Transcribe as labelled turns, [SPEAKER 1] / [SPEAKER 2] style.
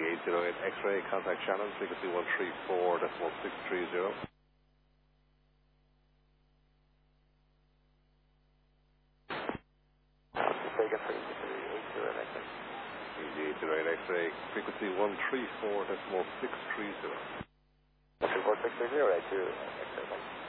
[SPEAKER 1] EG808 X-ray, contact Shannon, frequency 134.630. EG808 X-ray, frequency 134.630.
[SPEAKER 2] 134.630, right to X-ray 1.